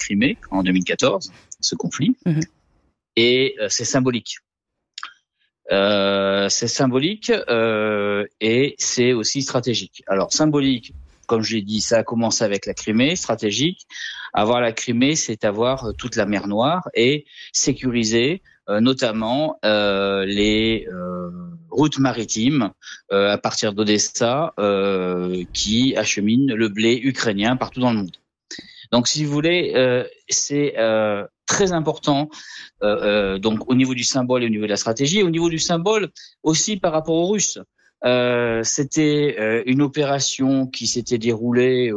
Crimée en 2014, ce conflit, et c'est symbolique. C'est symbolique et c'est aussi stratégique. Alors symbolique, comme je l'ai dit, ça a commencé avec la Crimée. Stratégique, avoir la Crimée, c'est avoir toute la mer Noire et sécuriser notamment les routes maritimes à partir d'Odessa qui acheminent le blé ukrainien partout dans le monde. Donc, si vous voulez, c'est très important donc au niveau du symbole et au niveau de la stratégie. Au niveau du symbole aussi par rapport aux Russes. C'était une opération qui s'était déroulée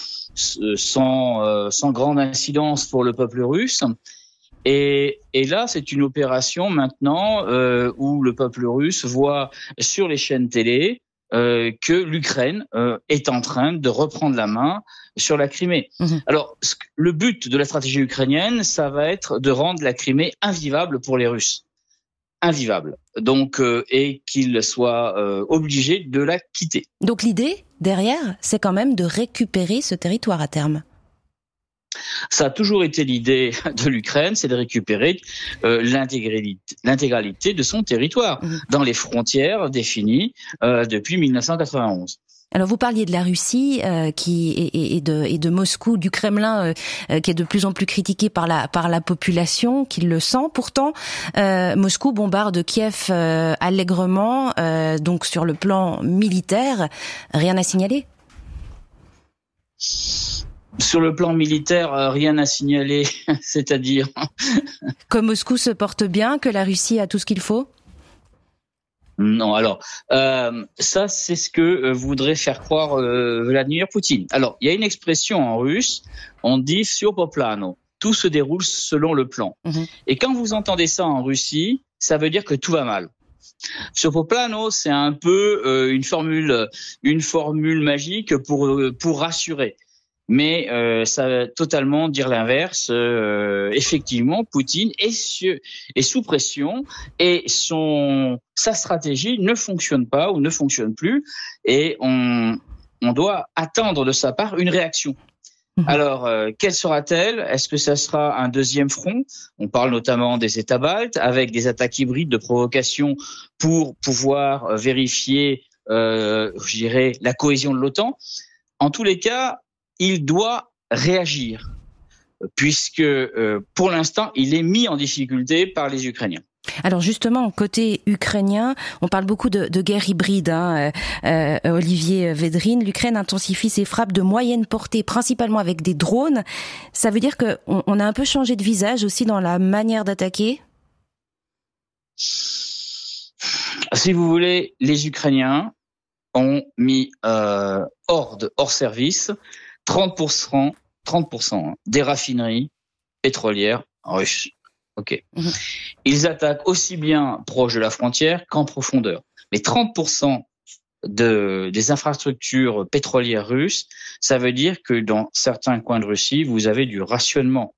sans grande incidence pour le peuple russe. Et là, c'est une opération maintenant où le peuple russe voit sur les chaînes télé que l'Ukraine est en train de reprendre la main sur la Crimée. Alors, le but de la stratégie ukrainienne, ça va être de rendre la Crimée invivable pour les Russes. Invivable. Donc, et qu'ils soient obligés de la quitter. Donc l'idée, derrière, c'est quand même de récupérer ce territoire à terme. Ça a toujours été l'idée de l'Ukraine, c'est de récupérer l'intégralité de son territoire dans les frontières définies depuis 1991. Alors vous parliez de la Russie et de Moscou, du Kremlin qui est de plus en plus critiqué par la population, qui le sent. Pourtant, Moscou bombarde Kiev allègrement, donc sur le plan militaire, rien à signaler. Sur le plan militaire, rien à signaler, c'est-à-dire que Moscou se porte bien, que la Russie a tout ce qu'il faut. Non, alors ça c'est ce que voudrait faire croire Vladimir Poutine. Alors il y a une expression en russe, on dit "всё по плану", tout se déroule selon le plan. Et quand vous entendez ça en Russie, ça veut dire que tout va mal. "Всё по плану", c'est un peu une formule magique pour rassurer. Mais ça veut totalement dire l'inverse. Effectivement, Poutine est sous pression et sa stratégie ne fonctionne pas ou ne fonctionne plus, et on doit attendre de sa part une réaction. Alors, quelle sera-t-elle ? Est-ce que ça sera un deuxième front ? On parle notamment des États baltes, avec des attaques hybrides de provocation pour pouvoir vérifier, je dirais, la cohésion de l'OTAN. En tous les cas, il doit réagir, puisque pour l'instant, il est mis en difficulté par les Ukrainiens. Alors justement, côté ukrainien, on parle beaucoup de guerre hybride. Olivier Védrine, l'Ukraine intensifie ses frappes de moyenne portée, principalement avec des drones. Ça veut dire qu'on a un peu changé de visage aussi dans la manière d'attaquer ? Si vous voulez, les Ukrainiens ont mis hors service 30% des raffineries pétrolières russes. Ok. Ils attaquent aussi bien proche de la frontière qu'en profondeur. Mais 30% des infrastructures pétrolières russes, ça veut dire que dans certains coins de Russie, vous avez du rationnement.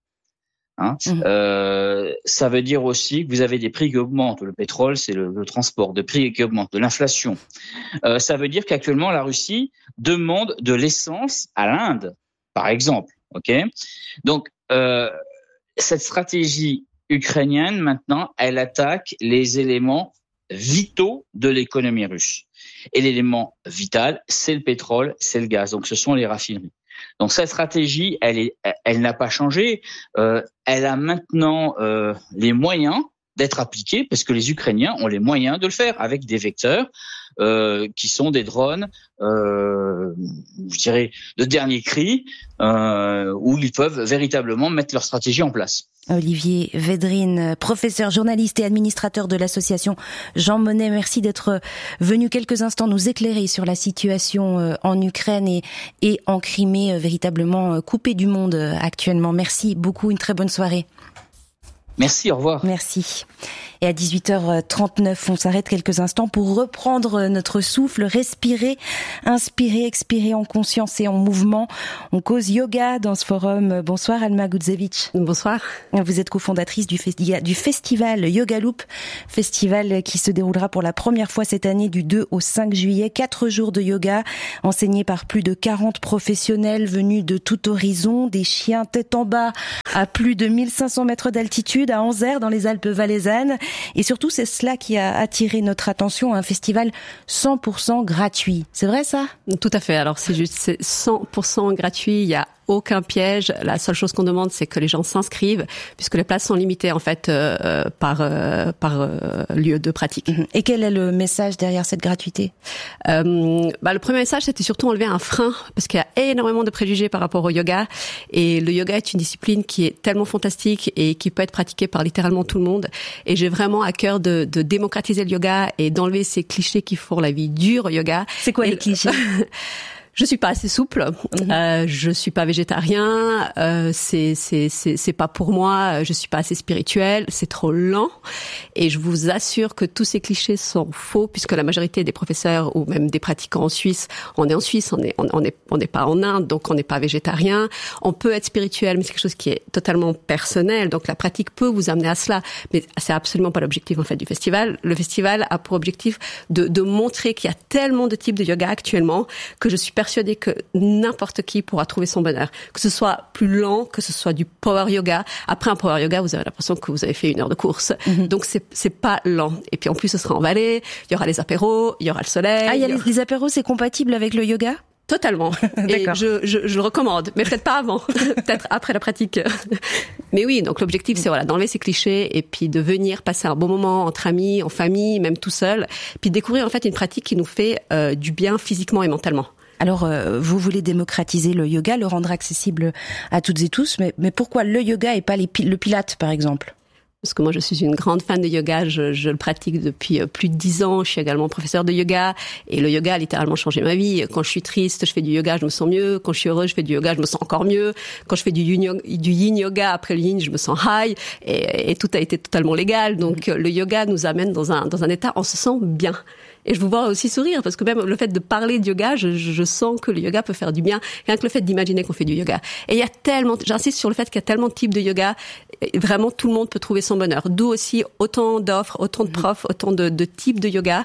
Ça veut dire aussi que vous avez des prix qui augmentent. Le pétrole, c'est le transport, de prix qui augmentent, de l'inflation. Ça veut dire qu'actuellement, la Russie demande de l'essence à l'Inde, par exemple. Ok. Donc, cette stratégie ukrainienne, maintenant, elle attaque les éléments vitaux de l'économie russe. Et l'élément vital, c'est le pétrole, c'est le gaz. Donc, ce sont les raffineries. Donc cette stratégie, elle n'a pas changé. Elle a maintenant les moyens d'être appliquée, parce que les Ukrainiens ont les moyens de le faire avec des vecteurs qui sont des drones, je dirais, de dernier cri, où ils peuvent véritablement mettre leur stratégie en place. Olivier Védrine, professeur, journaliste et administrateur de l'association Jean Monnet, merci d'être venu quelques instants nous éclairer sur la situation en Ukraine et en Crimée, véritablement coupée du monde actuellement. Merci beaucoup, une très bonne soirée. Merci, au revoir. Merci. Et à 18h39, on s'arrête quelques instants pour reprendre notre souffle, respirer, inspirer, expirer en conscience et en mouvement. On cause yoga dans ce forum. Bonsoir Alma Gudzevich. Bonsoir. Vous êtes cofondatrice du festival Yoga Loop, festival qui se déroulera pour la première fois cette année du 2 au 5 juillet. 4 jours de yoga enseignés par plus de 40 professionnels venus de tout horizon, des chiens tête en bas à plus de 1500 mètres d'altitude à Anzère dans les Alpes valaisannes. Et surtout, c'est cela qui a attiré notre attention, un festival 100% gratuit. C'est vrai ça ? Tout à fait. Alors c'est 100% gratuit. Il y a aucun piège. La seule chose qu'on demande, c'est que les gens s'inscrivent, puisque les places sont limitées en fait par lieu de pratique. Et quel est le message derrière cette gratuité ? Le premier message, c'était surtout enlever un frein, parce qu'il y a énormément de préjugés par rapport au yoga. Et le yoga est une discipline qui est tellement fantastique et qui peut être pratiquée par littéralement tout le monde. Et j'ai vraiment à cœur de démocratiser le yoga et d'enlever ces clichés qui font la vie dure au yoga. C'est quoi les clichés ? Je suis pas assez souple, je suis pas végétarien, c'est pas pour moi, je suis pas assez spirituel, c'est trop lent. Et je vous assure que tous ces clichés sont faux, puisque la majorité des professeurs ou même des pratiquants en Suisse, on est en Suisse, on n'est pas en Inde, donc on n'est pas végétarien. On peut être spirituel, mais c'est quelque chose qui est totalement personnel, donc la pratique peut vous amener à cela, mais c'est absolument pas l'objectif en fait du festival. Le festival a pour objectif de montrer qu'il y a tellement de types de yoga actuellement que je suis persuadée que n'importe qui pourra trouver son bonheur. Que ce soit plus lent, que ce soit du power yoga. Après un power yoga, vous avez l'impression que vous avez fait 1 heure de course. Donc c'est pas lent. Et puis en plus, ce sera en vallée, il y aura les apéros, il y aura le soleil. Ah, il y a les apéros, c'est compatible avec le yoga ? Totalement. Et je le recommande, mais peut-être pas avant, peut-être après la pratique. Mais oui, donc l'objectif c'est d'enlever ces clichés et puis de venir passer un bon moment entre amis, en famille, même tout seul, puis découvrir en fait une pratique qui nous fait du bien physiquement et mentalement. Alors, vous voulez démocratiser le yoga, le rendre accessible à toutes et tous, mais pourquoi le yoga et pas le pilate, par exemple ? Parce que moi, je suis une grande fan de yoga. Je le pratique depuis plus de 10 ans. Je suis également professeur de yoga. Et le yoga a littéralement changé ma vie. Quand je suis triste, je fais du yoga, je me sens mieux. Quand je suis heureuse, je fais du yoga, je me sens encore mieux. Quand je fais du yin yoga, après le yin, je me sens high. Et tout a été totalement légal. Donc, le yoga nous amène dans un état, on se sent bien. Et je vous vois aussi sourire, parce que même le fait de parler de yoga, je sens que le yoga peut faire du bien, rien que le fait d'imaginer qu'on fait du yoga. Et il y a tellement, j'insiste sur le fait qu'il y a tellement de types de yoga, vraiment tout le monde peut trouver son bonheur. D'où aussi autant d'offres, autant de profs, autant de types de yoga.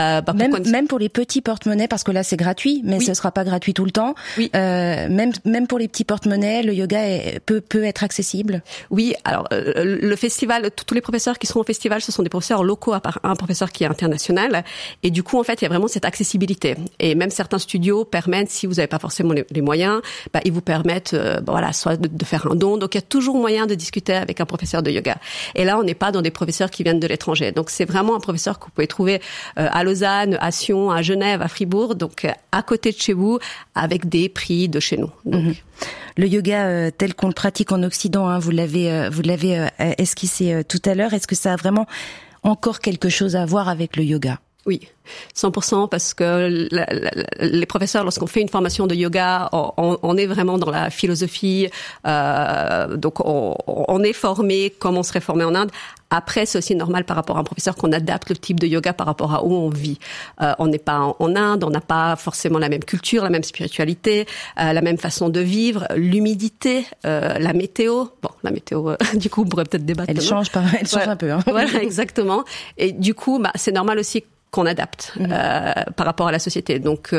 Même pour les petits porte-monnaies, parce que là c'est gratuit, mais ce sera pas gratuit tout le temps. Oui. Même pour les petits porte-monnaies, le yoga peut être accessible. Oui, alors le festival, tous les professeurs qui seront au festival, ce sont des professeurs locaux, à part un professeur qui est international. Et du coup, en fait, il y a vraiment cette accessibilité. Et même certains studios permettent, si vous n'avez pas forcément les moyens, ils vous permettent, soit de faire un don. Donc, il y a toujours moyen de discuter avec un professeur de yoga. Et là, on n'est pas dans des professeurs qui viennent de l'étranger. Donc, c'est vraiment un professeur que vous pouvez trouver à Lausanne, à Sion, à Genève, à Fribourg, donc à côté de chez vous, avec des prix de chez nous. Donc. Le yoga tel qu'on le pratique en Occident, vous l'avez esquissé tout à l'heure. Est-ce que ça a vraiment encore quelque chose à voir avec le yoga ? Oui, 100%, parce que les professeurs, lorsqu'on fait une formation de yoga, on est vraiment dans la philosophie, donc on est formé comme on serait formé en Inde. Après, c'est aussi normal par rapport à un professeur qu'on adapte le type de yoga par rapport à où on vit. On n'est pas en Inde, on n'a pas forcément la même culture, la même spiritualité, la même façon de vivre, l'humidité, la météo. Bon, la météo, du coup, on pourrait peut-être débattre. Elle change un peu. Hein. Voilà, exactement. Et du coup, c'est normal aussi qu'on adapte par rapport à la société. Donc,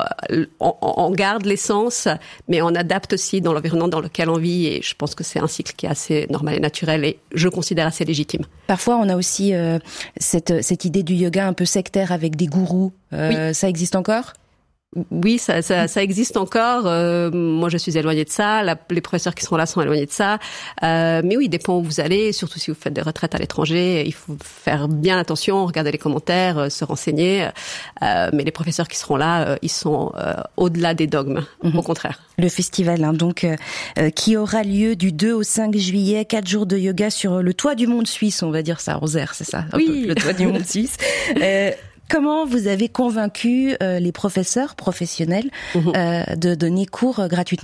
on garde l'essence, mais on adapte aussi dans l'environnement dans lequel on vit. Et je pense que c'est un cycle qui est assez normal et naturel et je considère assez légitime. Parfois, on a aussi cette idée du yoga un peu sectaire avec des gourous. Oui. Ça existe encore ? Oui, ça existe encore. Moi, je suis éloignée de ça. Les professeurs qui sont là sont éloignés de ça. Mais oui, dépend où vous allez. Surtout si vous faites des retraites à l'étranger, il faut faire bien attention, regarder les commentaires, se renseigner. Mais les professeurs qui seront là, ils sont au-delà des dogmes. Au contraire. Le festival, qui aura lieu du 2 au 5 juillet, 4 jours de yoga sur le toit du monde suisse, on va dire ça, Anzère, c'est ça? Oui. Le toit du monde suisse. Comment vous avez convaincu les professeurs professionnels de donner cours gratuitement ?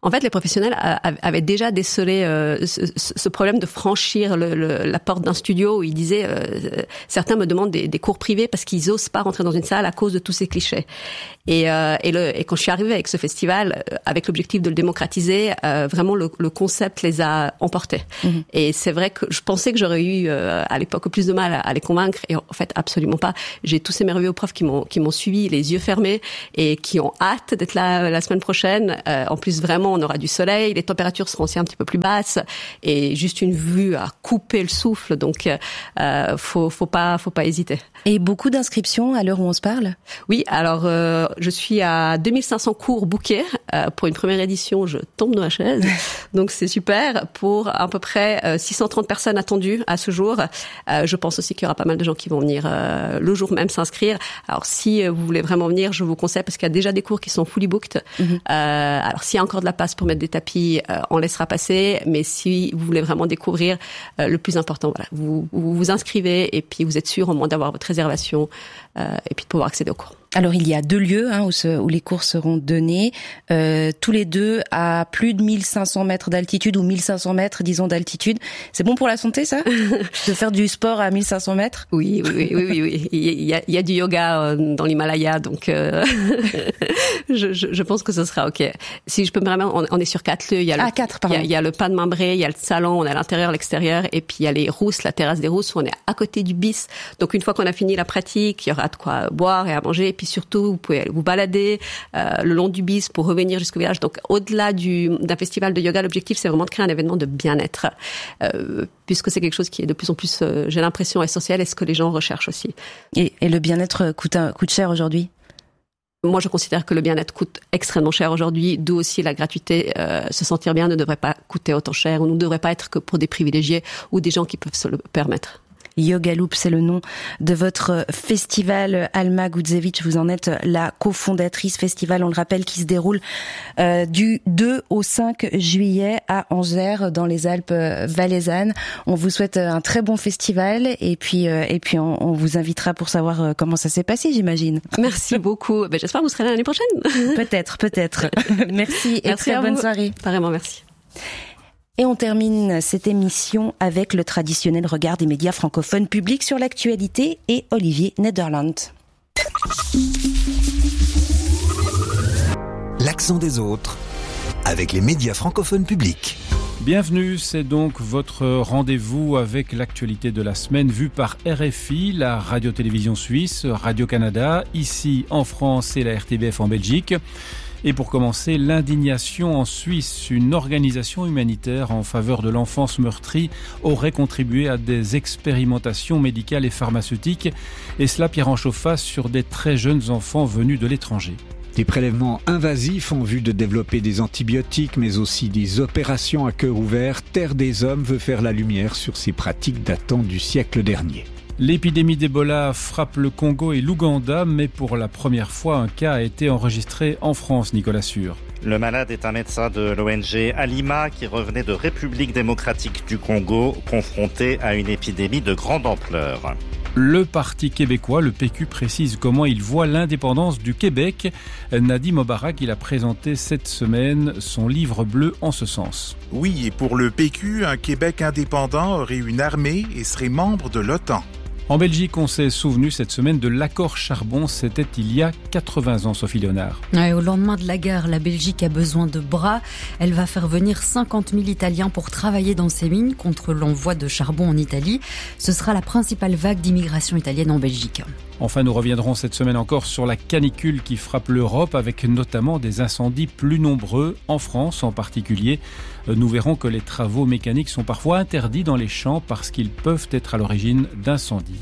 En fait, les professionnels avaient déjà décelé ce problème de franchir la porte d'un studio où ils disaient certains me demandent des cours privés parce qu'ils osent pas rentrer dans une salle à cause de tous ces clichés. Et quand je suis arrivée avec ce festival, avec l'objectif de le démocratiser, vraiment le concept les a emportés. Et c'est vrai que je pensais que j'aurais eu à l'époque plus de mal à les convaincre, et en fait absolument pas. J'ai tous ces merveilleux profs qui m'ont suivi les yeux fermés et qui ont hâte d'être là la semaine prochaine. En plus, vraiment, on aura du soleil, les températures seront aussi un petit peu plus basses et juste une vue à couper le souffle. Donc, faut pas hésiter. Et beaucoup d'inscriptions à l'heure où on se parle? Oui, alors je suis à 2500 cours bookés pour une première édition. Je tombe dans la chaise, donc c'est super. Pour à peu près 630 personnes attendues à ce jour. Je pense aussi qu'il y aura pas mal de gens qui vont venir le jour même s'inscrire. Alors si vous voulez vraiment venir, je vous conseille, parce qu'il y a déjà des cours qui sont fully booked. Alors s'il y a encore de la place pour mettre des tapis, on laissera passer. Mais si vous voulez vraiment découvrir, le plus important, voilà, vous vous inscrivez et puis vous êtes sûr au moins d'avoir votre réservation et puis de pouvoir accéder aux cours. Alors il y a 2 lieux où les cours seront donnés, tous les deux à plus de 1500 mètres d'altitude, ou 1500 mètres disons d'altitude. C'est bon pour la santé, ça, de faire du sport à 1500 mètres? Oui. Il y a du yoga dans l'Himalaya, donc je pense que ce sera ok. Si je peux me permettre, on est sur 4 lieux. Il y a 4, pardon. Il y a le pas de Membré, il y a le salon, on est à l'intérieur, l'extérieur, et puis il y a les rousses, la terrasse des rousses où on est à côté du BIS. Donc une fois qu'on a fini la pratique, il y aura de quoi boire et à manger, et puis surtout vous pouvez vous balader le long du BIS pour revenir jusqu'au village. Donc au-delà d'un festival de yoga, l'objectif c'est vraiment de créer un événement de bien-être, puisque c'est quelque chose qui est de plus en plus, j'ai l'impression, essentiel, et ce que les gens recherchent aussi. Et le bien-être coûte cher aujourd'hui? Moi, je considère que le bien-être coûte extrêmement cher aujourd'hui, d'où aussi la gratuité. Se sentir bien ne devrait pas coûter autant cher, ou ne devrait pas être que pour des privilégiés ou des gens qui peuvent se le permettre. Yoga Loop, c'est le nom de votre festival. Alma Gudzewicz, vous en êtes la cofondatrice. Festival, on le rappelle, qui se déroule du 2 au 5 juillet à Angers, dans les Alpes valaisannes. On vous souhaite un très bon festival, et puis on vous invitera pour savoir comment ça s'est passé, j'imagine. Merci beaucoup. J'espère que vous serez là l'année prochaine. Peut-être. Merci et très bonne soirée. Apparemment, merci. Et on termine cette émission avec le traditionnel regard des médias francophones publics sur l'actualité et Olivier Nederland. L'accent des autres avec les médias francophones publics. Bienvenue, c'est donc votre rendez-vous avec l'actualité de la semaine vue par RFI, la radio-télévision suisse, Radio-Canada, ici en France, et la RTBF en Belgique. Et pour commencer, l'indignation en Suisse. Une organisation humanitaire en faveur de l'enfance meurtrie aurait contribué à des expérimentations médicales et pharmaceutiques, et cela, Pierre Anchofas, sur des très jeunes enfants venus de l'étranger. Des prélèvements invasifs en vue de développer des antibiotiques, mais aussi des opérations à cœur ouvert. Terre des Hommes veut faire la lumière sur ces pratiques datant du siècle dernier. L'épidémie d'Ebola frappe le Congo et l'Ouganda, mais pour la première fois, un cas a été enregistré en France, Nicolas Sûr. Le malade est un médecin de l'ONG Alima qui revenait de République démocratique du Congo, confronté à une épidémie de grande ampleur. Le Parti québécois, le PQ, précise comment il voit l'indépendance du Québec. Nadim Obarak, il a présenté cette semaine son livre bleu en ce sens. Oui, et pour le PQ, un Québec indépendant aurait une armée et serait membre de l'OTAN. En Belgique, on s'est souvenu cette semaine de l'accord charbon. C'était il y a 80 ans, Sophie Léonard. Au lendemain de la guerre, la Belgique a besoin de bras. Elle va faire venir 50 000 Italiens pour travailler dans ses mines contre l'envoi de charbon en Italie. Ce sera la principale vague d'immigration italienne en Belgique. Enfin, nous reviendrons cette semaine encore sur la canicule qui frappe l'Europe, avec notamment des incendies plus nombreux, en France en particulier. Nous verrons que les travaux mécaniques sont parfois interdits dans les champs parce qu'ils peuvent être à l'origine d'incendies.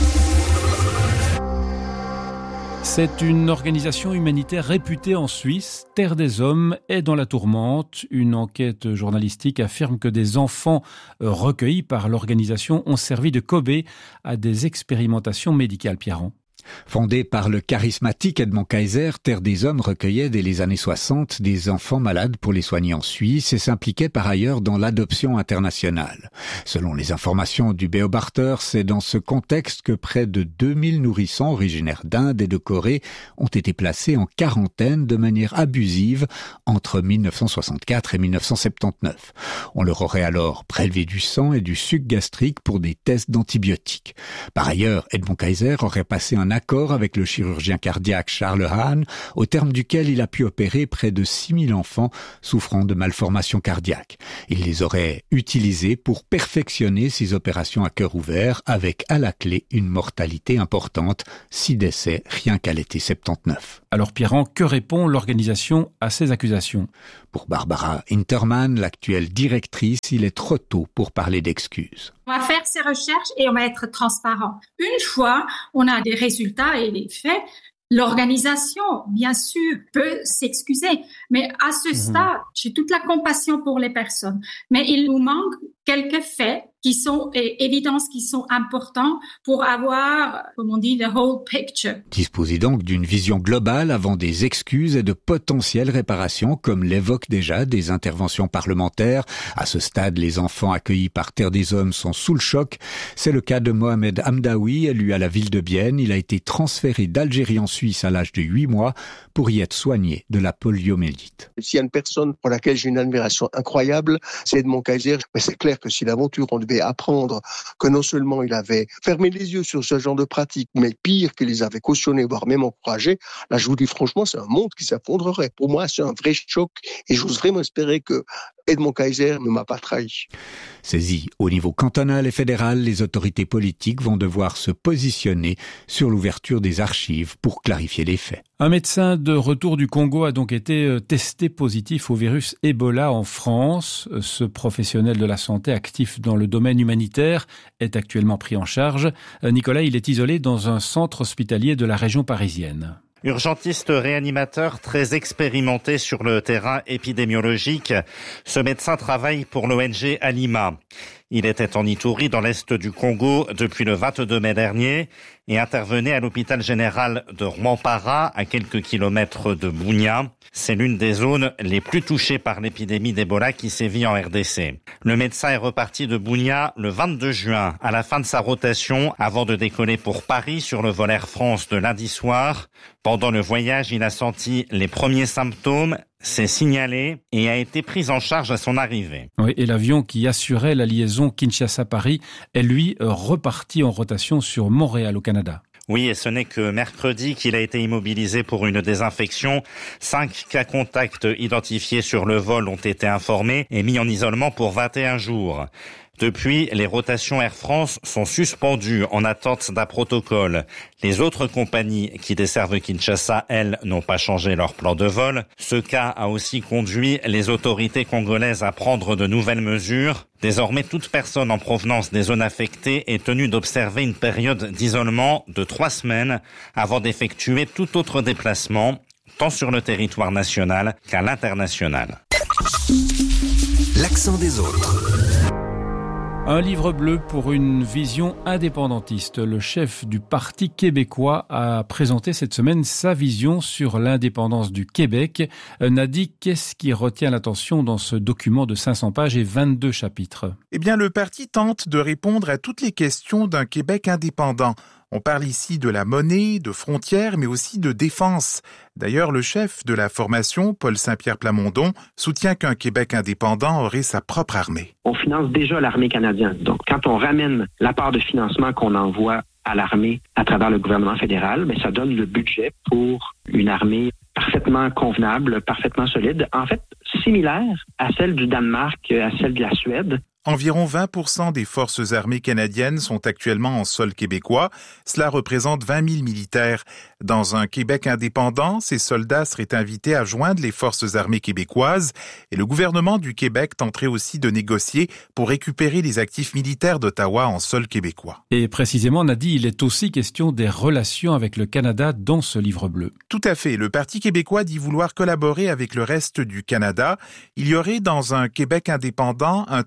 C'est une organisation humanitaire réputée en Suisse. Terre des Hommes est dans la tourmente. Une enquête journalistique affirme que des enfants recueillis par l'organisation ont servi de cobaye à des expérimentations médicales. Pierron. Fondé par le charismatique Edmond Kayser, Terre des Hommes recueillait dès les années 60 des enfants malades pour les soigner en Suisse et s'impliquait par ailleurs dans l'adoption internationale. Selon les informations du Beobachter, c'est dans ce contexte que près de 2000 nourrissons originaires d'Inde et de Corée ont été placés en quarantaine de manière abusive entre 1964 et 1979. On leur aurait alors prélevé du sang et du suc gastrique pour des tests d'antibiotiques. Par ailleurs, Edmond Kayser aurait passé un accord avec le chirurgien cardiaque Charles Hahn, au terme duquel il a pu opérer près de 6000 enfants souffrant de malformations cardiaques. Il les aurait utilisés pour perfectionner ces opérations à cœur ouvert, avec à la clé une mortalité importante, 6 décès rien qu'à l'été 79. Alors Pierran, que répond l'organisation à ces accusations ? Pour Barbara Hintermann, l'actuelle directrice, il est trop tôt pour parler d'excuses. On va faire ces recherches et on va être transparent. Une fois on a des résultats et des faits, l'organisation, bien sûr, peut s'excuser. Mais à ce stade, j'ai toute la compassion pour les personnes. Mais il nous manque quelques faits qui sont évidences, qui sont importants pour avoir, comme on dit, the whole picture. Disposez donc d'une vision globale avant des excuses et de potentielles réparations, comme l'évoquent déjà des interventions parlementaires. À ce stade, les enfants accueillis par Terre des Hommes sont sous le choc. C'est le cas de Mohamed Hamdaoui, élu à la ville de Bienne. Il a été transféré d'Algérie en Suisse à l'âge de 8 mois pour y être soigné de la poliomyélite. S'il y a une personne pour laquelle j'ai une admiration incroyable, c'est Edmond Kayser. Mais c'est clair que si l'aventure, on devait apprendre que non seulement il avait fermé les yeux sur ce genre de pratique, mais pire, qu'il les avait cautionnés, voire même encouragés, là je vous dis franchement, c'est un monde qui s'effondrerait. Pour moi, c'est un vrai choc et j'ose vraiment espérer que Edmond Kayser ne m'a pas trahi. Saisis au niveau cantonal et fédéral, les autorités politiques vont devoir se positionner sur l'ouverture des archives pour clarifier les faits. Un médecin de retour du Congo a donc été testé positif au virus Ebola en France. Ce professionnel de la santé actif dans le domaine humanitaire est actuellement pris en charge. Nicolas, il est isolé dans un centre hospitalier de la région parisienne. Urgentiste réanimateur très expérimenté sur le terrain épidémiologique, ce médecin travaille pour l'ONG Alima. Il était en Ituri, dans l'est du Congo, depuis le 22 mai dernier et intervenait à l'hôpital général de Rwampara, à quelques kilomètres de Bunia. C'est l'une des zones les plus touchées par l'épidémie d'Ebola qui sévit en RDC. Le médecin est reparti de Bunia le 22 juin, à la fin de sa rotation, avant de décoller pour Paris sur le vol Air France de lundi soir. Pendant le voyage, il a senti les premiers symptômes, s'est signalé et a été pris en charge à son arrivée. Oui, et l'avion qui assurait la liaison Kinshasa-Paris est lui reparti en rotation sur Montréal au Canada. Oui, et ce n'est que mercredi qu'il a été immobilisé pour une désinfection. 5 cas contacts identifiés sur le vol ont été informés et mis en isolement pour 21 jours. Depuis, les rotations Air France sont suspendues en attente d'un protocole. Les autres compagnies qui desservent Kinshasa, elles, n'ont pas changé leur plan de vol. Ce cas a aussi conduit les autorités congolaises à prendre de nouvelles mesures. Désormais, toute personne en provenance des zones affectées est tenue d'observer une période d'isolement de 3 semaines avant d'effectuer tout autre déplacement, tant sur le territoire national qu'à l'international. L'accent des autres. Un livre bleu pour une vision indépendantiste. Le chef du Parti québécois a présenté cette semaine sa vision sur l'indépendance du Québec. Nadi, qu'est-ce qui retient l'attention dans ce document de 500 pages et 22 chapitres ? Eh bien, le parti tente de répondre à toutes les questions d'un Québec indépendant. On parle ici de la monnaie, de frontières, mais aussi de défense. D'ailleurs, le chef de la formation, Paul Saint-Pierre Plamondon, soutient qu'un Québec indépendant aurait sa propre armée. On finance déjà l'armée canadienne. Donc, quand on ramène la part de financement qu'on envoie à l'armée à travers le gouvernement fédéral, mais ça donne le budget pour une armée parfaitement convenable, parfaitement solide, en fait similaire à celle du Danemark, à celle de la Suède. Environ 20% des forces armées canadiennes sont actuellement en sol québécois. Cela représente 20 000 militaires. Dans un Québec indépendant, ces soldats seraient invités à joindre les forces armées québécoises et le gouvernement du Québec tenterait aussi de négocier pour récupérer les actifs militaires d'Ottawa en sol québécois. Et précisément, Nadi, il est aussi question des relations avec le Canada dans ce livre bleu. Tout à fait. Le Parti québécois dit vouloir collaborer avec le reste du Canada. Il y aurait dans un Québec indépendant un traité de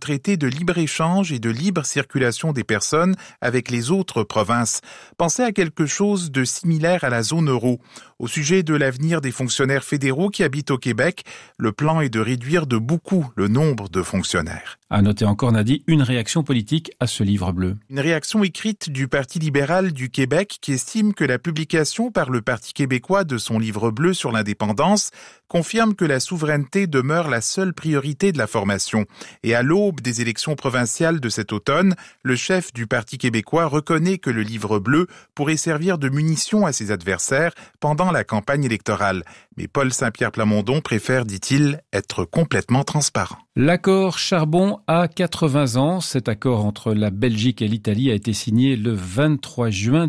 de libre-échange et de libre circulation des personnes avec les autres provinces. Pensez à quelque chose de similaire à la zone euro. Au sujet de l'avenir des fonctionnaires fédéraux qui habitent au Québec, le plan est de réduire de beaucoup le nombre de fonctionnaires. À noter encore, Nadi, une réaction politique à ce livre bleu. Une réaction écrite du Parti libéral du Québec qui estime que la publication par le Parti québécois de son livre bleu sur l'indépendance confirme que la souveraineté demeure la seule priorité de la formation. Et à l'aube des élections provinciales de cet automne, le chef du Parti québécois reconnaît que le livre bleu pourrait servir de munition à ses adversaires pendant la campagne électorale. Mais Paul Saint-Pierre Plamondon préfère, dit-il, être complètement transparent. L'accord charbon a 80 ans. Cet accord entre la Belgique et l'Italie a été signé le 23 juin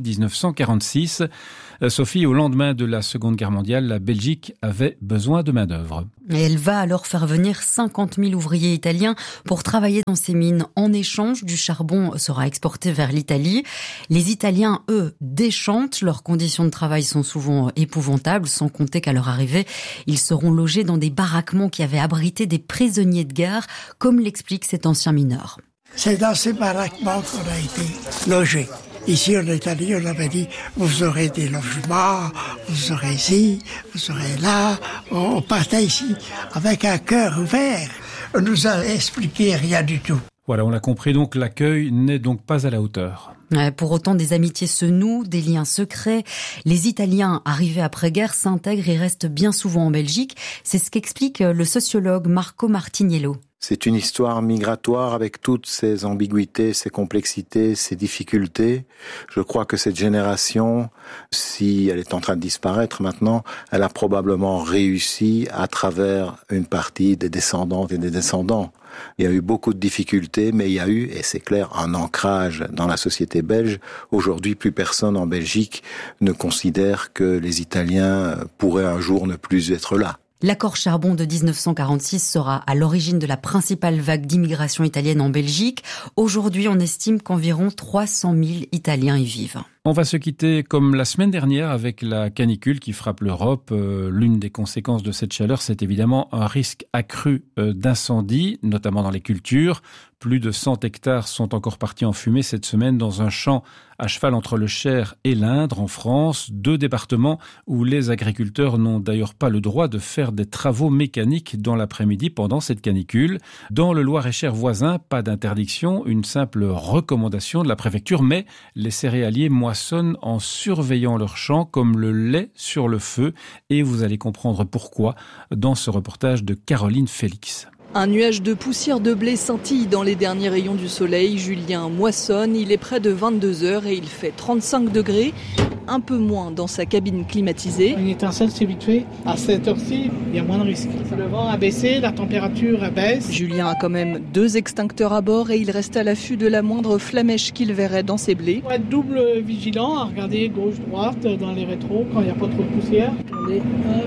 1946. Sophie, au lendemain de la Seconde Guerre mondiale, la Belgique avait besoin de main-d'œuvre. Et elle va alors faire venir 50 000 ouvriers italiens pour travailler dans ces mines. En échange, du charbon sera exporté vers l'Italie. Les Italiens, eux, déchantent. Leurs conditions de travail sont souvent épouvantables, sans compter qu'à leur arrivée, ils seront logés dans des baraquements qui avaient abrité des prisonniers de guerre, comme l'explique cet ancien mineur. C'est dans ces baraquements qu'on a été logés. Ici, en Italie, on avait dit, vous aurez des logements, vous aurez ici, vous aurez là. On partait ici avec un cœur ouvert. On nous a expliqué rien du tout. Voilà, on l'a compris, donc l'accueil n'est donc pas à la hauteur. Pour autant, des amitiés se nouent, des liens secrets. Les Italiens arrivés après-guerre s'intègrent et restent bien souvent en Belgique. C'est ce qu'explique le sociologue Marco Martiniello. C'est une histoire migratoire avec toutes ses ambiguïtés, ses complexités, ses difficultés. Je crois que cette génération, si elle est en train de disparaître maintenant, elle a probablement réussi à travers une partie des descendantes et des descendants. Il y a eu beaucoup de difficultés, mais il y a eu, et c'est clair, un ancrage dans la société belge. Aujourd'hui, plus personne en Belgique ne considère que les Italiens pourraient un jour ne plus être là. L'accord charbon de 1946 sera à l'origine de la principale vague d'immigration italienne en Belgique. Aujourd'hui, on estime qu'environ 300 000 Italiens y vivent. On va se quitter comme la semaine dernière avec la canicule qui frappe l'Europe. L'une des conséquences de cette chaleur, c'est évidemment un risque accru d'incendie, notamment dans les cultures. Plus de 100 hectares sont encore partis en fumée cette semaine dans un champ à cheval entre le Cher et l'Indre en France, 2 départements où les agriculteurs n'ont d'ailleurs pas le droit de faire des travaux mécaniques dans l'après-midi pendant cette canicule. Dans le Loir-et-Cher voisin, pas d'interdiction, une simple recommandation de la préfecture, mais les céréaliers moissonnent en surveillant leurs champs comme le lait sur le feu et vous allez comprendre pourquoi dans ce reportage de Caroline Félix. Un nuage de poussière de blé scintille dans les derniers rayons du soleil. Julien moissonne, il est près de 22 heures et il fait 35 degrés, un peu moins dans sa cabine climatisée. Une étincelle, c'est vite fait. À cette heure-ci, il y a moins de risques. Le vent a baissé, la température baisse. Julien a quand même 2 extincteurs à bord et il reste à l'affût de la moindre flamèche qu'il verrait dans ses blés. Il faut être double vigilant, à regarder gauche-droite dans les rétros quand il n'y a pas trop de poussière. Attendez, hop.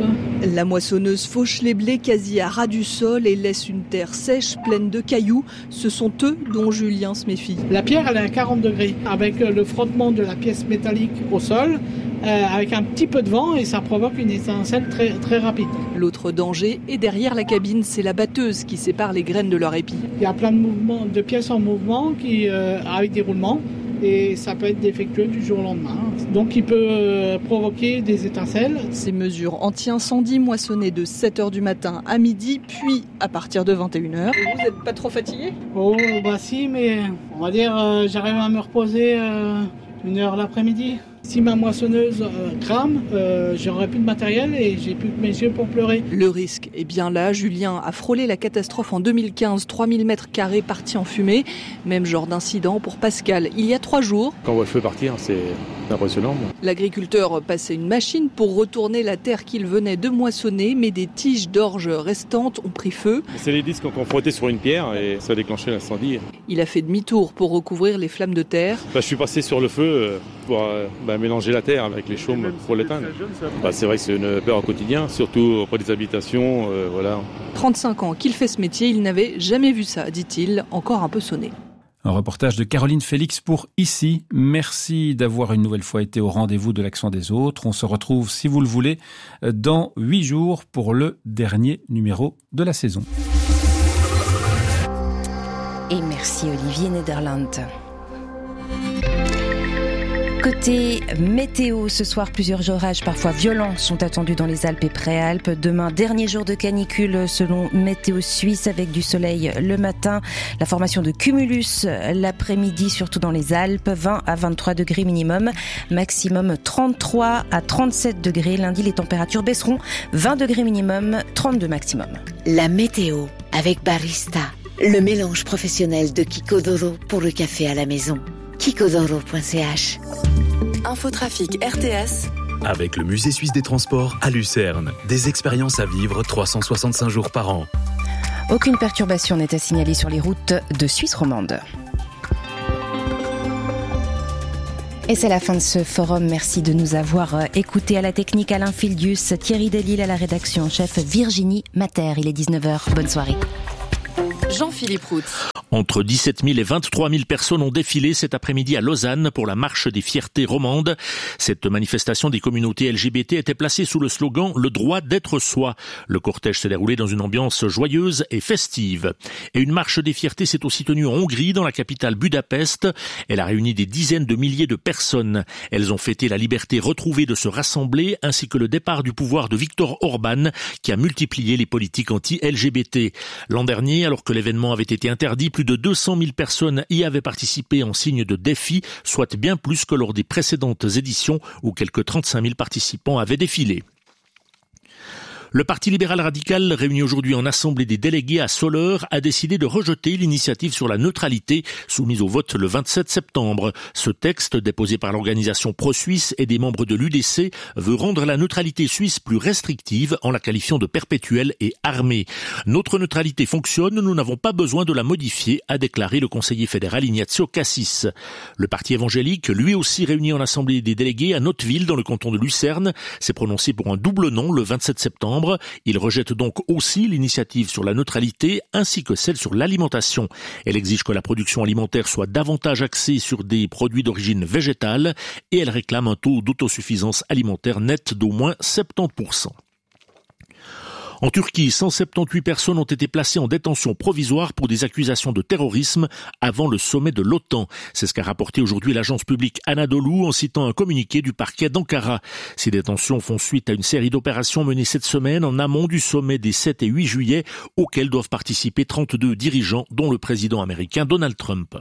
La moissonneuse fauche les blés quasi à ras du sol et laisse une terre sèche, pleine de cailloux. Ce sont eux dont Julien se méfie. La pierre, elle est à 40 degrés, avec le frottement de la pièce métallique au sol, avec un petit peu de vent, et ça provoque une étincelle très, très rapide. L'autre danger est derrière la cabine, c'est la batteuse qui sépare les graines de leur épi. Il y a plein de mouvements, de pièces en mouvement avec des roulements. Et ça peut être défectueux du jour au lendemain. Donc il peut provoquer des étincelles. Ces mesures anti-incendie moissonnées de 7h du matin à midi, puis à partir de 21h. Et vous n'êtes pas trop fatigué ? Oh bah si, mais on va dire j'arrive à me reposer 1h l'après-midi. Si ma moissonneuse crame, j'aurai plus de matériel et j'ai plus que mes yeux pour pleurer. Le risque est bien là. Julien a frôlé la catastrophe en 2015, 3000 mètres carrés partis en fumée. Même genre d'incident pour Pascal, il y a 3 jours. Quand on voit le feu partir, c'est impressionnant. L'agriculteur passait une machine pour retourner la terre qu'il venait de moissonner, mais des tiges d'orge restantes ont pris feu. C'est les disques qu'on frottait sur une pierre et ça a déclenché l'incendie. Il a fait demi-tour pour recouvrir les flammes de terre. Je suis passé sur le feu pour mélanger la terre avec les chaumes pour l'éteindre. C'est vrai que c'est une peur au quotidien, surtout auprès des habitations. 35 ans qu'il fait ce métier, il n'avait jamais vu ça, dit-il, encore un peu sonné. Un reportage de Caroline Félix pour Ici. Merci d'avoir une nouvelle fois été au rendez-vous de l'accent des autres. On se retrouve, si vous le voulez, dans 8 jours pour le dernier numéro de la saison. Et merci Olivier Nederland. Côté météo, ce soir, plusieurs orages parfois violents sont attendus dans les Alpes et Préalpes. Demain, dernier jour de canicule selon Météo Suisse avec du soleil le matin. La formation de cumulus l'après-midi, surtout dans les Alpes. 20 à 23 degrés minimum, maximum 33 à 37 degrés. Lundi, les températures baisseront. 20 degrés minimum, 32 maximum. La météo avec Barista, le mélange professionnel de Kikodoro pour le café à la maison. Kikodoro.ch. Infotrafic RTS. Avec le Musée Suisse des Transports à Lucerne. Des expériences à vivre 365 jours par an. Aucune perturbation n'est à signaler sur les routes de Suisse romande. Et c'est la fin de ce forum. Merci de nous avoir écoutés. À la technique, Alain Fildius, Thierry Delille à la rédaction en chef, Virginie Mater. Il est 19h. Bonne soirée. Jean-Philippe Roux. Entre 17 000 et 23 000 personnes ont défilé cet après-midi à Lausanne pour la marche des fiertés romandes. Cette manifestation des communautés LGBT était placée sous le slogan « Le droit d'être soi ». Le cortège s'est déroulé dans une ambiance joyeuse et festive. Et une marche des fiertés s'est aussi tenue en Hongrie, dans la capitale Budapest. Elle a réuni des dizaines de milliers de personnes. Elles ont fêté la liberté retrouvée de se rassembler, ainsi que le départ du pouvoir de Viktor Orban, qui a multiplié les politiques anti-LGBT. L'an dernier, alors que l'événement avait été interdit, plus de 200 000 personnes y avaient participé en signe de défi, soit bien plus que lors des précédentes éditions où quelques 35 000 participants avaient défilé. Le Parti libéral radical, réuni aujourd'hui en assemblée des délégués à Soleure, a décidé de rejeter l'initiative sur la neutralité soumise au vote le 27 septembre. Ce texte, déposé par l'organisation pro-suisse et des membres de l'UDC, veut rendre la neutralité suisse plus restrictive en la qualifiant de perpétuelle et armée. Notre neutralité fonctionne, nous n'avons pas besoin de la modifier, a déclaré le conseiller fédéral Ignazio Cassis. Le Parti évangélique, lui aussi réuni en assemblée des délégués à Notteville, dans le canton de Lucerne, s'est prononcé pour un double non le 27 septembre. Il rejette donc aussi l'initiative sur la neutralité ainsi que celle sur l'alimentation. Elle exige que la production alimentaire soit davantage axée sur des produits d'origine végétale et elle réclame un taux d'autosuffisance alimentaire net d'au moins 70%. En Turquie, 178 personnes ont été placées en détention provisoire pour des accusations de terrorisme avant le sommet de l'OTAN. C'est ce qu'a rapporté aujourd'hui l'agence publique Anadolu en citant un communiqué du parquet d'Ankara. Ces détentions font suite à une série d'opérations menées cette semaine en amont du sommet des 7 et 8 juillet auxquelles doivent participer 32 dirigeants, dont le président américain Donald Trump.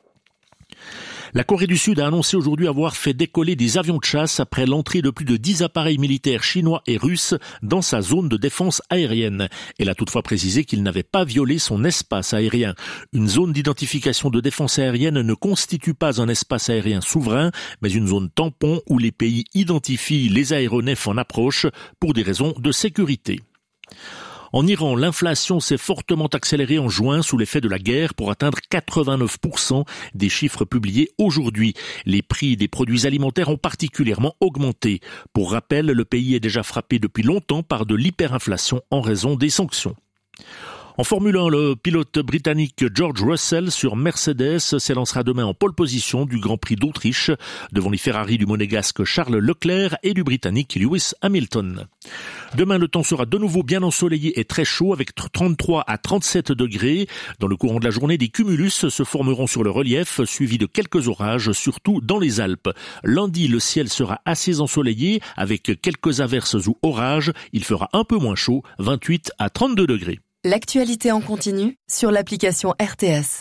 La Corée du Sud a annoncé aujourd'hui avoir fait décoller des avions de chasse après l'entrée de plus de 10 appareils militaires chinois et russes dans sa zone de défense aérienne. Elle a toutefois précisé qu'il n'avait pas violé son espace aérien. Une zone d'identification de défense aérienne ne constitue pas un espace aérien souverain, mais une zone tampon où les pays identifient les aéronefs en approche pour des raisons de sécurité. En Iran, l'inflation s'est fortement accélérée en juin sous l'effet de la guerre pour atteindre 89% des chiffres publiés aujourd'hui. Les prix des produits alimentaires ont particulièrement augmenté. Pour rappel, le pays est déjà frappé depuis longtemps par de l'hyperinflation en raison des sanctions. En Formule 1, le pilote britannique George Russell sur Mercedes s'élancera demain en pole position du Grand Prix d'Autriche devant les Ferrari du monégasque Charles Leclerc et du britannique Lewis Hamilton. Demain, le temps sera de nouveau bien ensoleillé et très chaud avec 33 à 37 degrés. Dans le courant de la journée, des cumulus se formeront sur le relief, suivis de quelques orages, surtout dans les Alpes. Lundi, le ciel sera assez ensoleillé avec quelques averses ou orages. Il fera un peu moins chaud, 28 à 32 degrés. L'actualité en continu sur l'application RTS.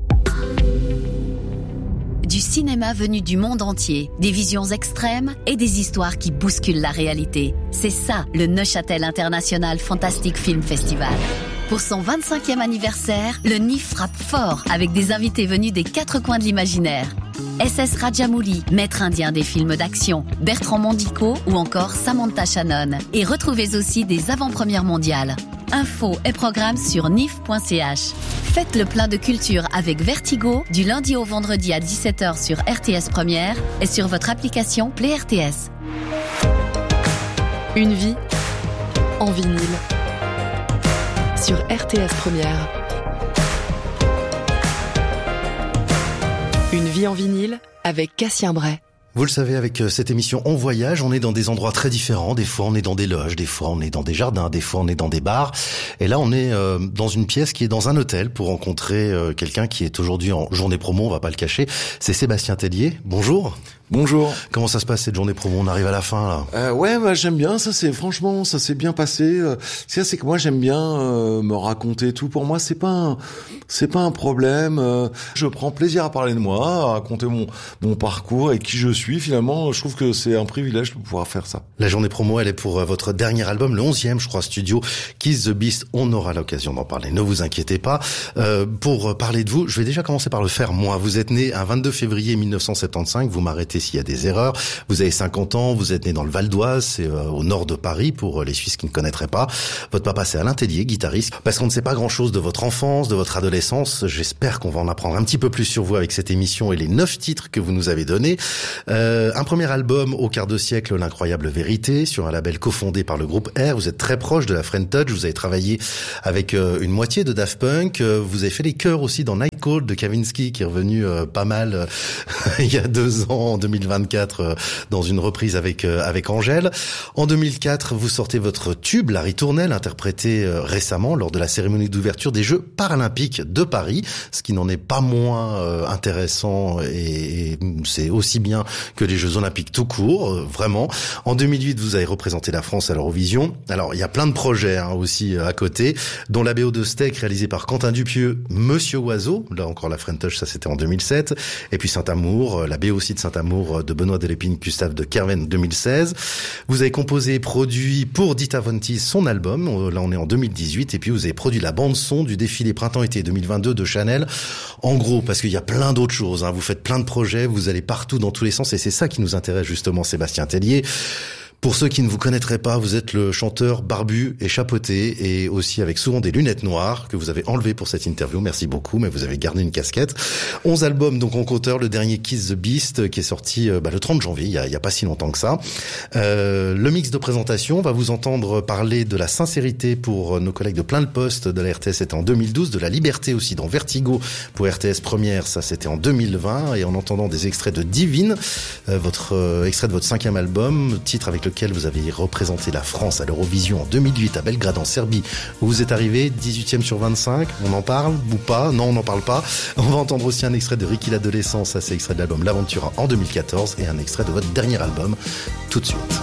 Du cinéma venu du monde entier, des visions extrêmes et des histoires qui bousculent la réalité. C'est ça, le Neuchâtel International Fantastic Film Festival. Pour son 25e anniversaire, le NIF frappe fort avec des invités venus des 4 coins de l'imaginaire. SS Rajamouli, maître indien des films d'action, Bertrand Mondico ou encore Samantha Shannon. Et retrouvez aussi des avant-premières mondiales. Infos et programmes sur nif.ch. Faites le plein de culture avec Vertigo du lundi au vendredi à 17h sur RTS Première et sur votre application Play RTS. Une vie en vinyle sur RTS Première. Une vie en vinyle avec Cassien Bray. Vous le savez, avec cette émission On Voyage, on est dans des endroits très différents. Des fois, on est dans des loges, des fois, on est dans des jardins, des fois, on est dans des bars. Et là, on est dans une pièce qui est dans un hôtel pour rencontrer quelqu'un qui est aujourd'hui en journée promo, on va pas le cacher. C'est Sébastien Tellier. Bonjour. Bonjour. Comment ça se passe cette journée promo? On arrive à la fin là. Ouais, j'aime bien. Ça s'est bien passé. C'est que moi j'aime bien me raconter tout. Pour moi, c'est pas un problème. Je prends plaisir à parler de moi, à raconter mon parcours et qui je suis. Finalement, je trouve que c'est un privilège de pouvoir faire ça. La journée promo, elle est pour votre dernier album, le 11e, je crois, studio, Kiss the Beast. On aura l'occasion d'en parler. Ne vous inquiétez pas. Pour parler de vous, je vais déjà commencer par le faire moi. Vous êtes né un 22 février 1975. Vous m'arrêtez s'il y a des erreurs. Vous avez 50 ans, vous êtes né dans le Val d'Oise, c'est au nord de Paris, pour les Suisses qui ne connaîtraient pas. Votre papa, c'est Alain Tellier, guitariste. Parce qu'on ne sait pas grand-chose de votre enfance, de votre adolescence, j'espère qu'on va en apprendre un petit peu plus sur vous avec cette émission et les 9 titres que vous nous avez donnés. Un premier album au quart de siècle, L'incroyable vérité, sur un label cofondé par le groupe R. Vous êtes très proche de la French Touch, vous avez travaillé avec une moitié de Daft Punk. Vous avez fait les chœurs aussi dans Night Call de Kavinsky, qui est revenu pas mal il y a 2 ans, en 2024, dans une reprise avec Angèle. En 2004, vous sortez votre tube, La Ritournelle, interprété récemment lors de la cérémonie d'ouverture des Jeux paralympiques de Paris, ce qui n'en est pas moins intéressant et c'est aussi bien que les Jeux olympiques tout court, vraiment. En 2008, vous avez représenté la France à l'Eurovision. Alors, il y a plein de projets aussi à côté, dont la BO de Steak, réalisée par Quentin Dupieux, Monsieur Oiseau, là encore la French Touch, ça c'était en 2007, et puis Saint-Amour, la BO aussi de Saint-Amour de Benoît Delépine, Gustave de Kerven, 2016. Vous avez composé et produit pour Dita Von Teese son album, là on est en 2018, et puis vous avez produit la bande-son du défilé printemps-été 2022 de Chanel. En gros, parce qu'il y a plein d'autres choses, vous faites plein de projets, vous allez partout dans tous les sens, et c'est ça qui nous intéresse justement, Sébastien Tellier. Pour ceux qui ne vous connaîtraient pas, vous êtes le chanteur barbu et chapeauté, et aussi avec souvent des lunettes noires que vous avez enlevées pour cette interview. Merci beaucoup, mais vous avez gardé une casquette. 11 albums donc en compteur, le dernier Kiss the Beast qui est sorti le 30 janvier, il y a pas si longtemps que ça. Le mix de présentation, on va vous entendre parler de la sincérité pour nos collègues de Plein le Poste de la RTS, c'était en 2012, de la liberté aussi dans Vertigo pour RTS Première, ça c'était en 2020, et en entendant des extraits de Divine, votre extrait de votre 5e album, titre avec lequel vous avez représenté la France à l'Eurovision en 2008 à Belgrade en Serbie, où vous êtes arrivé 18e sur 25. On en parle ou pas? Non, on n'en parle pas. On va entendre aussi un extrait de Ricky l'adolescent, ça c'est extrait de l'album L'Aventura en 2014, et un extrait de votre dernier album tout de suite.